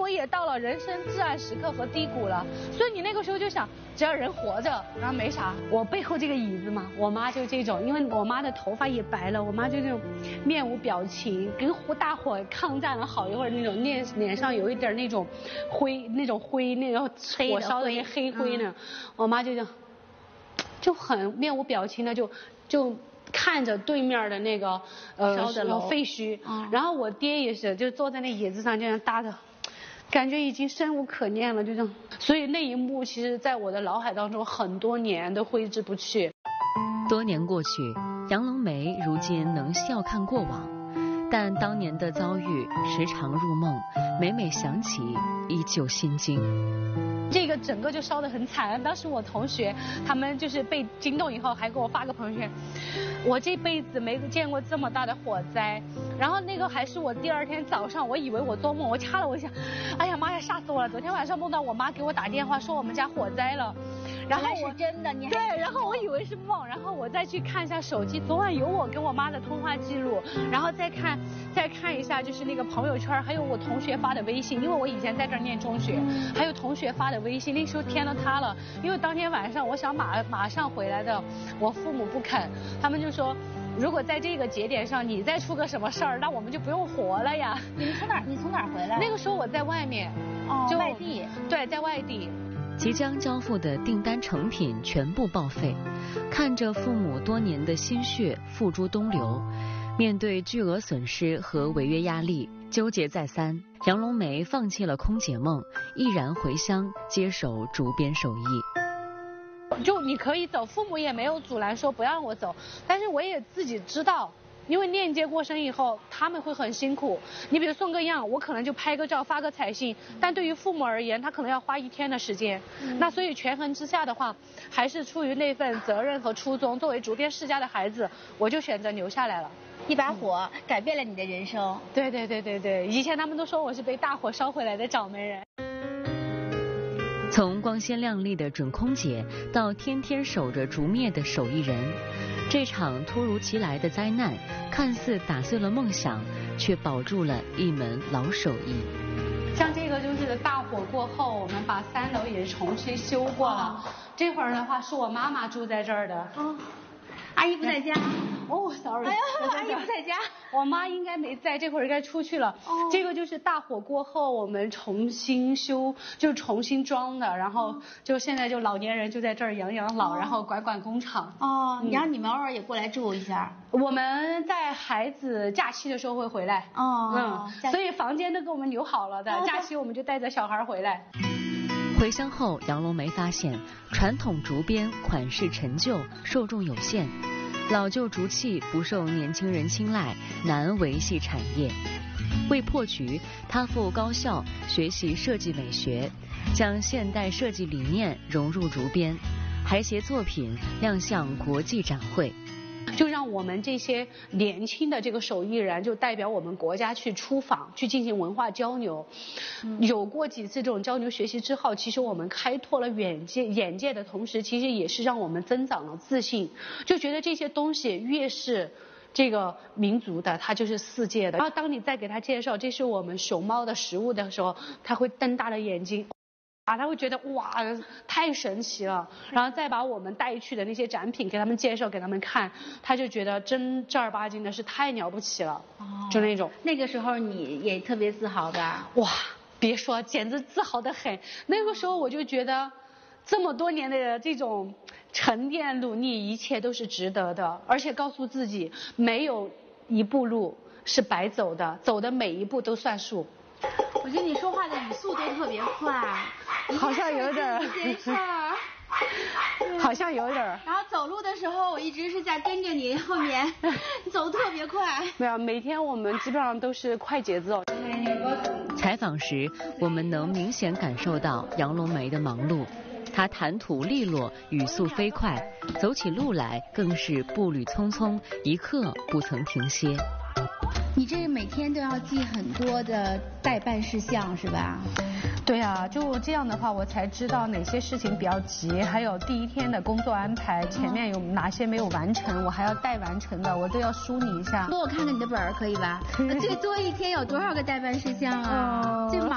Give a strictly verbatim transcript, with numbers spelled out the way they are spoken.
我也到了人生至暗时刻和低谷了，所以你那个时候就想，只要人活着，然后没啥。我背后这个椅子嘛，我妈就这种，因为我妈的头发也白了，我妈就那种面无表情，跟大伙抗战了好一会儿那种，脸脸上有一点那种灰，那种灰，那种火烧的那黑灰呢，嗯、我妈就这样，就很面无表情的就就。看着对面的那个呃废墟，嗯、然后我爹也是就坐在那椅子上这样搭着，感觉已经生无可恋了，就这样。所以那一幕其实在我的脑海当中很多年都挥之不去。 多年过去，杨龙梅如今能笑看过往，但当年的遭遇时常入梦，每每想起依旧心惊。 这个整个就烧得很惨，当时我同学他们就是被惊动以后还给我发个朋友圈，我这辈子没见过这么大的火灾。然后那个还是我第二天早上，我以为我做梦，我掐了我一下，哎呀妈呀，吓死我了！昨天晚上梦到我妈给我打电话说我们家火灾了，然后我是真的，你对，然后我以为是梦，然后我再去看一下手机，昨晚有我跟我妈的通话记录，然后再看再看一下就是那个朋友圈，还有我同学发的微信，因为我以前在这儿念中学，还有同学发的微信，那时候添了他了，因为当天晚上我想马马上回来的，我父母不肯，他们就说，如果在这个节点上你再出个什么事儿，那我们就不用活了呀。 你们从哪儿？你从哪儿回来？ 那个时候我在外面， 哦， 就外地。 对，在外地。 即将交付的订单成品全部报废，看着父母多年的心血付诸东流，面对巨额损失和违约压力，纠结再三，杨龙梅放弃了空姐梦，毅然回乡接手竹编手艺。 就你可以走，父母也没有阻拦说不让我走，但是我也自己知道，因为链接过身以后他们会很辛苦。你比如送个样，我可能就拍个照发个彩信，但对于父母而言他可能要花一天的时间、嗯、那所以权衡之下的话，还是出于那份责任和初衷，作为竹编世家的孩子，我就选择留下来了。 一把火、嗯、改变了你的人生。 对对对对对，以前他们都说我是被大火烧回来的掌门人。 从光鲜亮丽的准空姐到天天守着竹篾的手艺人，这场突如其来的灾难看似打碎了梦想，却保住了一门老手艺。 像这个就是大火过后，我们把三楼也重新修过了。这会儿的话是我妈妈住在这儿的。 哦，阿姨不在家。 哦 ，sorry。 哎呀，阿姨不在家。 我妈应该没在，这会儿应该出去了。哦。这个就是大火过后我们重新修，就重新装的，然后就现在就老年人就在这儿养养老，哦、然后管管工厂。 哦，然后你们偶尔也过来住一下。 我们在孩子假期的时候会回来。 哦。 嗯。所以房间都给我们留好了的，哦、假期我们就带着小孩回来。 回乡后，杨龙梅发现传统竹编款式陈旧，受众有限。老旧竹器不受年轻人青睐，难维系产业。为破局，他赴高校学习设计美学，将现代设计理念融入竹编，还携作品亮相国际展会。 就让我们这些年轻的这个手艺人就代表我们国家去出访，去进行文化交流。嗯、有过几次这种交流学习之后，其实我们开拓了眼界，眼界的同时，其实也是让我们增长了自信，就觉得这些东西越是这个民族的，它就是世界的。然后当你再给他介绍这是我们熊猫的食物的时候，他会瞪大了眼睛。啊，他会觉得哇，太神奇了，然后再把我们带去的那些展品给他们介绍给他们看，他就觉得真正儿八经的是太了不起了，哦、就那种。 那个时候你也特别自豪吧？ 哇，别说，简直自豪得很。那个时候我就觉得，这么多年的这种沉淀努力，一切都是值得的，而且告诉自己，没有一步路是白走的，走的每一步都算数。 我觉得你说话的语速都特别快， 好像有点一件事儿， 好像有点。 然后走路的时候，我一直是在跟着你后面，你走得特别快。 没有，每天我们基本上都是快节奏。 采访时，我们能明显感受到杨龙梅的忙碌，她谈吐利落，语速飞快，走起路来更是步履匆匆，一刻不曾停歇。 你这每天都要记很多的待办事项是吧？ 对啊，就这样的话我才知道哪些事情比较急，还有第一天的工作安排，前面有哪些没有完成，我还要待完成的，我都要梳理一下。 给我看看你的本儿可以吧？最多一天有多少个待办事项啊？最忙